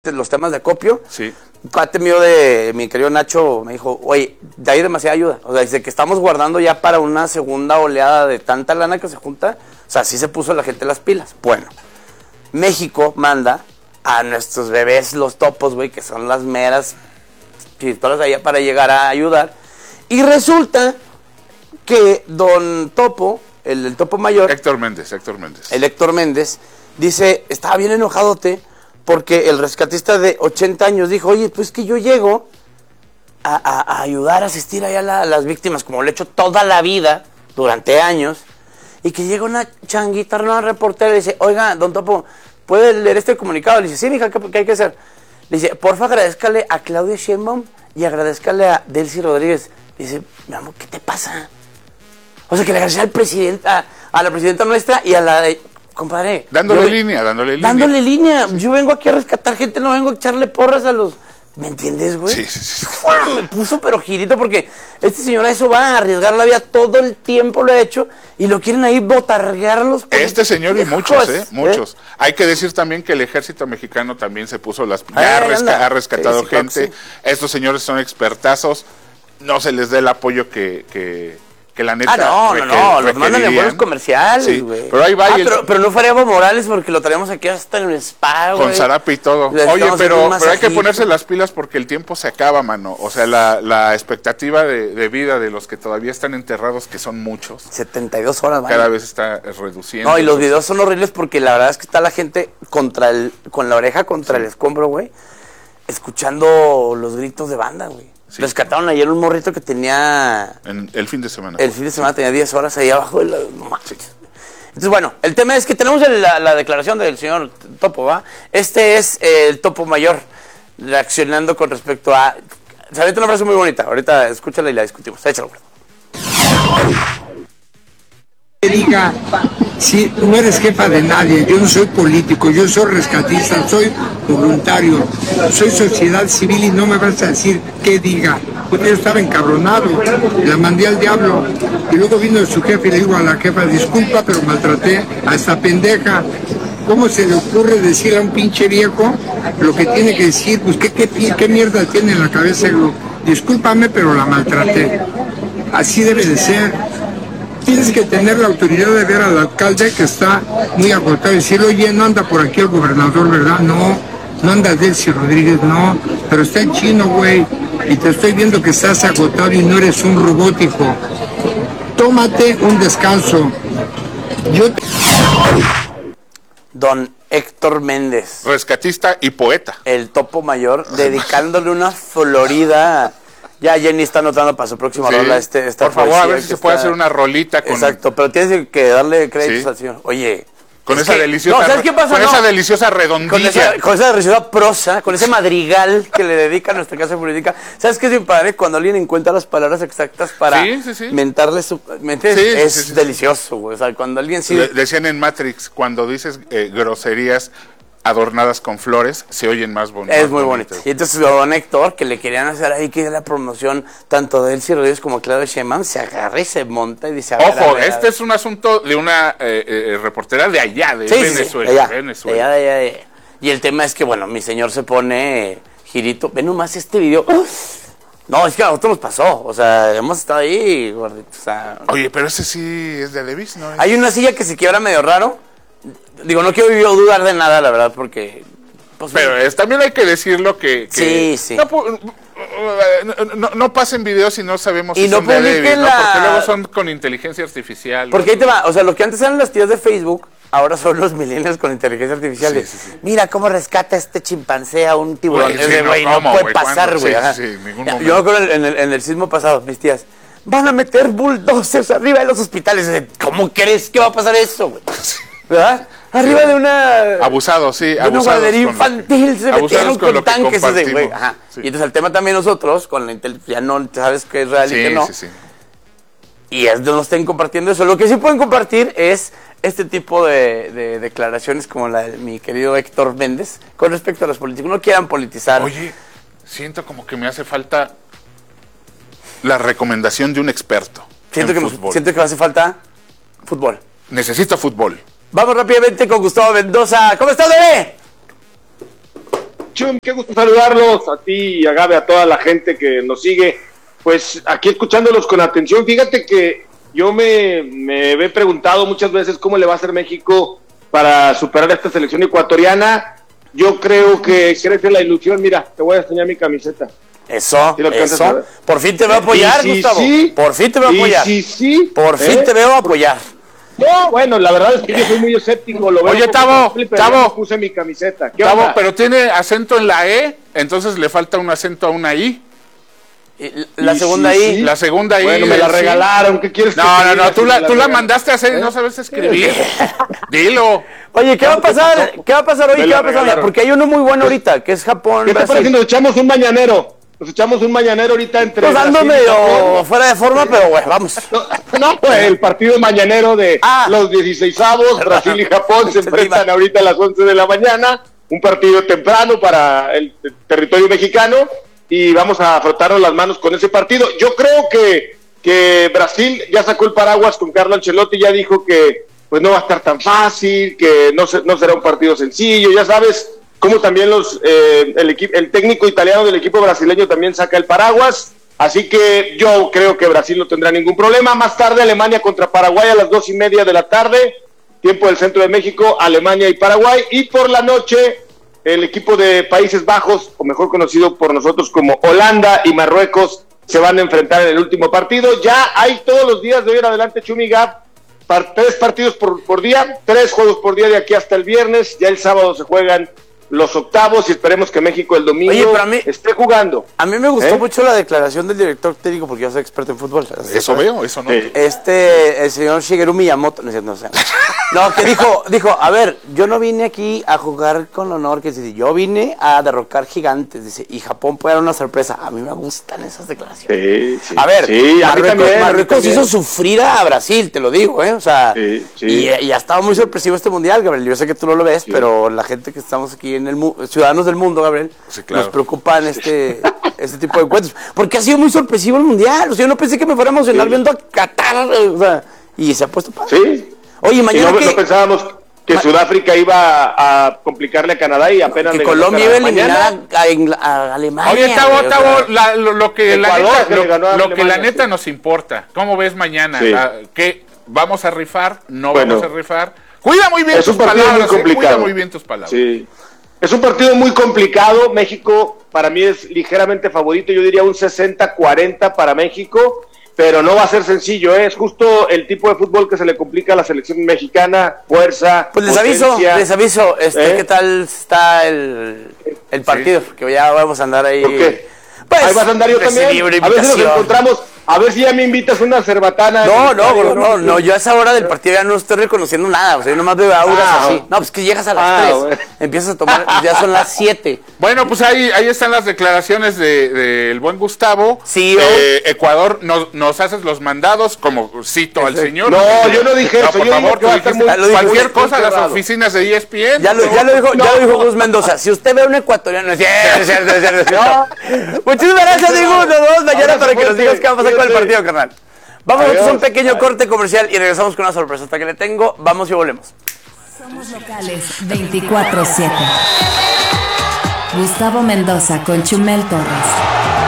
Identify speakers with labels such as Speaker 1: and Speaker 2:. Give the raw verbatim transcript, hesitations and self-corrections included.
Speaker 1: los temas de acopio.
Speaker 2: Sí.
Speaker 1: Un cuate mío de mi querido Nacho me dijo, oye, de ahí demasiada ayuda. O sea, dice que estamos guardando ya para una segunda oleada de tanta lana que se junta. O sea, sí se puso la gente las pilas. Bueno, México manda a nuestros bebés los topos, güey, que son las meras pistolas allá para llegar a ayudar. Y resulta que don Topo, el, el Topo mayor...
Speaker 2: Héctor Méndez, Héctor Méndez.
Speaker 1: El Héctor Méndez, dice, estaba bien enojadote porque el rescatista de ochenta años dijo, oye, pues que yo llego a, a, a ayudar, a asistir allá a, la, a las víctimas, como lo he hecho toda la vida, durante años, y que llega una changuita, una reportera y dice, oiga, don Topo, ¿puede leer este comunicado? Le dice, sí, mija, ¿qué, qué hay que hacer? Le dice, porfa, agradezcale a Claudia Sheinbaum y agradezcale a Delcy Rodríguez. Le dice, mi amor, ¿qué te pasa? O sea, que le agradezca al presidente, a, a la presidenta nuestra y a la de... Compadre.
Speaker 2: Dándole
Speaker 1: yo,
Speaker 2: línea, dándole línea.
Speaker 1: Dándole línea. Yo vengo aquí a rescatar gente, no vengo a echarle porras a los... ¿Me entiendes, güey?
Speaker 2: Sí, sí, sí.
Speaker 1: Me puso pero girito porque este señor a eso va a arriesgar la vida, todo el tiempo lo ha hecho y lo quieren ahí botarguear los...
Speaker 2: Este señor y muchos, ¿eh? Muchos. ¿eh? Hay que decir también que el ejército mexicano también se puso las... Ya Ay, resca ha rescatado sí, sí, gente. Sí. Estos señores son expertazos. No se les dé el apoyo que... que... que la neta...
Speaker 1: Ah, no, no, no, los mandan en vuelos comerciales, güey.
Speaker 2: Sí, pero ahí va
Speaker 1: ah,
Speaker 2: el...
Speaker 1: pero, pero no fue Evo Morales porque lo traemos aquí hasta en el spa, güey.
Speaker 2: Con zarape y todo. Oye, pero, pero hay que ponerse las pilas porque el tiempo se acaba, mano. O sea, la, la expectativa de, de vida de los que todavía están enterrados, que son muchos.
Speaker 1: setenta y dos horas,
Speaker 2: man. Cada vez está reduciendo.
Speaker 1: No, y los videos son horribles porque la verdad es que está la gente contra el, con la oreja contra sí. el escombro, güey, escuchando los gritos de banda, güey. Sí. Rescataron ayer un morrito que tenía...
Speaker 2: En el fin de semana.
Speaker 1: El fin de semana tenía diez horas ahí abajo de la... Sí. Entonces, bueno, el tema es que tenemos el, la, la declaración del señor Topo, ¿va? Este es eh, el Topo mayor, reaccionando con respecto a... Se aventa una frase muy bonita, ahorita escúchala y la discutimos. Échalo, güey.
Speaker 3: Diga, si no eres jefa de nadie, yo no soy político, yo soy rescatista, soy voluntario, soy sociedad civil y no me vas a decir qué diga. Pues yo estaba encabronado, la mandé al diablo y luego vino su jefe y le digo a la jefa, disculpa, pero maltraté a esta pendeja. ¿Cómo se le ocurre decirle a un pinche viejo lo que tiene que decir? Pues qué, qué, qué mierda tiene en la cabeza. Digo, discúlpame, pero la maltraté. Así debe de ser. Tienes que tener la autoridad de ver al alcalde que está muy agotado y decirle, oye, no anda por aquí el gobernador, ¿verdad? No, no anda Delcy Rodríguez, no, pero está en chino, güey, y te estoy viendo que estás agotado y no eres un robótico. Tómate un descanso. Yo te...
Speaker 1: Don Héctor Méndez.
Speaker 2: Rescatista y poeta.
Speaker 1: El Topo mayor, dedicándole una florida... Ya Jenny está anotando para su próxima sí. rola este, esta
Speaker 2: Por favor, a ver si se está... puede hacer una rolita con...
Speaker 1: Exacto, pero tienes que darle créditos sí. al señor. Oye...
Speaker 2: Con esa
Speaker 1: que...
Speaker 2: deliciosa...
Speaker 1: No, ¿sabes qué pasa?
Speaker 2: Con
Speaker 1: no.
Speaker 2: esa deliciosa redondilla.
Speaker 1: Con esa, con esa deliciosa prosa, con ese madrigal que le dedica a nuestra casa política. ¿Sabes qué es bien padre? Cuando alguien encuentra las palabras exactas para
Speaker 2: sí, sí, sí.
Speaker 1: mentarle su... ¿Me entiendes? Sí, es sí, sí, delicioso, güey. O sea, cuando alguien sí...
Speaker 2: Le, decían en Matrix, cuando dices eh, groserías... adornadas con flores, se oyen más bonitas.
Speaker 1: Es muy bonito. Y entonces don Héctor, que le querían hacer ahí que la promoción tanto de Delcy Rodríguez como Claudia Sheinbaum, se agarra y se monta y dice... A ver,
Speaker 2: Ojo,
Speaker 1: a ver,
Speaker 2: este a ver. es un asunto de una eh, eh, reportera de allá, de
Speaker 1: sí,
Speaker 2: Venezuela.
Speaker 1: Sí, de allá,
Speaker 2: Venezuela.
Speaker 1: De allá, de allá, de allá. Y el tema es que, bueno, mi señor se pone girito. Ve nomás este video. No, es que a nosotros nos pasó. O sea, hemos estado ahí, gordito. O sea,
Speaker 2: oye, pero ese sí es de Levis, ¿no?
Speaker 1: Hay una silla que se quiebra medio raro. Digo, no quiero yo dudar de nada, la verdad, porque...
Speaker 2: Pues, pero es, también hay que decirlo que... que
Speaker 1: sí, sí.
Speaker 2: No, no, no, no pasen videos si no sabemos
Speaker 1: y
Speaker 2: si
Speaker 1: no
Speaker 2: son de Levis,
Speaker 1: la...
Speaker 2: ¿no? Porque luego son con inteligencia artificial.
Speaker 1: Porque ahí te va, o sea, lo que antes eran las tías de Facebook, ahora son los millennials con inteligencia artificial. Sí, sí, sí. Mira cómo rescata este chimpancé a un tiburón.
Speaker 2: Wey, sí,
Speaker 1: no, wey, no, no puede wey, pasar, güey. Sí, sí, sí, ya, yo me acuerdo en el, en el sismo pasado, mis tías... Van a meter bulldozers arriba de los hospitales. ¿Cómo crees que va a pasar eso, güey? ¿Verdad? Arriba de una...
Speaker 2: Abusado, sí.
Speaker 1: De una guardería infantil se metieron con, con tanques. Ese, güey. Ajá.
Speaker 2: Sí.
Speaker 1: Y entonces el tema también nosotros, con la inteligencia, ya no sabes qué es real sí, y qué no. Sí, sí. Y es de no estén compartiendo eso. Lo que sí pueden compartir es este tipo de, de declaraciones como la de mi querido Héctor Méndez con respecto a los políticos. No quieran politizar.
Speaker 2: Oye, siento como que me hace falta la recomendación de un experto.
Speaker 1: Siento, que, me, siento que me hace falta fútbol.
Speaker 2: Necesito fútbol.
Speaker 1: Vamos rápidamente con Gustavo Mendoza. ¿Cómo estás, bebé?
Speaker 4: Chum, qué gusto saludarlos a ti y a Gabe, a toda la gente que nos sigue. Pues aquí escuchándolos con atención, fíjate que yo me, me he preguntado muchas veces cómo le va a hacer México para superar a esta selección ecuatoriana. Yo creo que crece la ilusión. Mira, te voy a enseñar mi camiseta.
Speaker 1: Eso, ¿sí eso. Por fin te veo a apoyar,
Speaker 4: sí,
Speaker 1: Gustavo.
Speaker 4: Sí,
Speaker 1: Por fin te veo a apoyar.
Speaker 4: Sí, sí.
Speaker 1: Por fin ¿Eh? te veo a apoyar.
Speaker 4: No, bueno, la verdad es que yo soy muy escéptico. Lo veo
Speaker 2: Oye, Tavo, Tavo.
Speaker 4: Puse mi camiseta. ¿Qué
Speaker 2: Tavo,
Speaker 4: onda?
Speaker 2: pero tiene acento en la E, entonces le falta un acento a una I.
Speaker 1: La
Speaker 2: y
Speaker 1: segunda
Speaker 2: sí,
Speaker 1: I.
Speaker 2: Sí. La segunda I.
Speaker 4: Bueno, me la regalaron. ¿Qué quieres que
Speaker 2: No, no, no, tú la,
Speaker 4: la
Speaker 2: tú la mandaste a hacer y no sabes escribir. Dilo.
Speaker 1: Oye, ¿qué va a pasar? ¿Qué va a pasar hoy?
Speaker 4: Me
Speaker 1: ¿Qué va a pasar?
Speaker 4: regalaron.
Speaker 1: Porque hay uno muy bueno ahorita, que es Japón.
Speaker 4: ¿Qué te parece si nos echamos un mañanero? Nos echamos un mañanero ahorita entre.
Speaker 1: Pues ando medio fuera de forma, pero bueno, vamos.
Speaker 4: No, no pues el partido mañanero de ah. los dieciseisavos, Brasil y Japón se enfrentan ahorita a las once de la mañana. Un partido temprano para el territorio mexicano y vamos a frotarnos las manos con ese partido. Yo creo que, que Brasil ya sacó el paraguas con Carlo Ancelotti, ya dijo que pues no va a estar tan fácil, que no, se, no será un partido sencillo, ya sabes. Como también los eh, el, equipo, el técnico italiano del equipo brasileño también saca el paraguas, así que yo creo que Brasil no tendrá ningún problema. Más tarde Alemania contra Paraguay a las dos y media de la tarde, tiempo del centro de México, Alemania y Paraguay, y por la noche el equipo de Países Bajos, o mejor conocido por nosotros como Holanda y Marruecos, se van a enfrentar en el último partido. Ya hay todos los días de hoy en adelante, Chumi Gap, par- tres partidos por, por día, tres juegos por día de aquí hasta el viernes, ya el sábado se juegan los octavos y esperemos que México el domingo
Speaker 1: Oye, pero a mí,
Speaker 4: esté jugando.
Speaker 1: A mí me gustó
Speaker 4: ¿Eh?
Speaker 1: mucho la declaración del director técnico, porque yo soy experto en fútbol.
Speaker 2: Eso veo, eso no.
Speaker 1: Sí. Este, el señor Shigeru Miyamoto, no, no sé. No, que dijo, dijo, a ver, yo no vine aquí a jugar con honor, que dice, yo vine a derrocar gigantes, dice, y Japón puede dar una sorpresa. A mí me gustan esas declaraciones.
Speaker 4: Sí, sí,
Speaker 1: a ver,
Speaker 4: sí,
Speaker 1: Marruecos,
Speaker 4: a también,
Speaker 1: Marruecos hizo sufrir a Brasil, te lo digo, ¿eh? O sea,
Speaker 4: sí, sí.
Speaker 1: Y, y ha estado muy sorpresivo este mundial, Gabriel. Yo sé que tú no lo ves, sí. Pero la gente que estamos aquí en el mu- ciudadanos del mundo, Gabriel, sí, claro. Nos preocupan este, este tipo de encuentros. Porque ha sido muy sorpresivo el mundial. O sea, yo no pensé que me fuera a emocionar sí. viendo a Qatar. O sea, y se ha puesto padre.
Speaker 4: Sí.
Speaker 1: Oye, mañana.
Speaker 4: Y no,
Speaker 1: que...
Speaker 4: no pensábamos que Ma... Sudáfrica iba a complicarle a Canadá y apenas.
Speaker 1: Que
Speaker 4: le
Speaker 1: Colombia iba a eliminar a, a, a Alemania.
Speaker 2: Oye, Tavo, Tavo, la, lo, lo que, la neta, que, lo, lo que la neta sí. nos importa. ¿Cómo ves mañana? Sí. La, ¿Qué vamos a rifar? ¿No bueno, vamos a rifar? Cuida muy bien tus palabras. Eh, cuida muy bien tus palabras.
Speaker 4: Sí. Es un partido muy complicado. México para mí es ligeramente favorito. Yo diría un sesenta cuarenta para México, pero no va a ser sencillo. ¿eh? Es justo el tipo de fútbol que se le complica a la selección mexicana. Fuerza.
Speaker 1: Pues les potencia. aviso, les aviso. Este, ¿Eh? ¿Qué tal está el, el partido? Sí. Porque ya vamos a andar ahí.
Speaker 4: ¿Por qué?
Speaker 1: Pues,
Speaker 4: ahí vas a andar yo también. A ver si nos encontramos. A ver si ya me invitas una cerbatana.
Speaker 1: No, no, no, no, no, yo a esa hora del partido ya no estoy reconociendo nada, o sea, yo nomás veo auras ah, así. No, pues que llegas a las ah, tres, bueno. Empiezas a tomar, ya son las siete.
Speaker 2: Bueno, pues ahí, ahí están las declaraciones del de, de buen Gustavo.
Speaker 1: Sí,
Speaker 2: eh, Ecuador, nos, nos haces los mandados, como cito al señor.
Speaker 4: No, yo no dije
Speaker 2: no,
Speaker 4: eso.
Speaker 2: Por
Speaker 4: yo
Speaker 2: favor, tú dijiste
Speaker 1: muy,
Speaker 2: cualquier
Speaker 1: muy,
Speaker 2: cosa
Speaker 1: muy
Speaker 2: a las oficinas de E S P N.
Speaker 1: Ya lo, ya lo dijo, no. ya lo dijo Gus Mendoza. Si usted ve a un ecuatoriano, es cierto, es cierto, es cierto. Es cierto. Muchísimas gracias, Diego. Nos vemos mañana para que nos digas qué va a pasar con el partido, carnal. Vamos a hacer un pequeño corte comercial y regresamos con una sorpresa. Hasta que le tengo, vamos y volvemos.
Speaker 5: Somos locales veinticuatro siete. Gustavo Mendoza con Chumel Torres.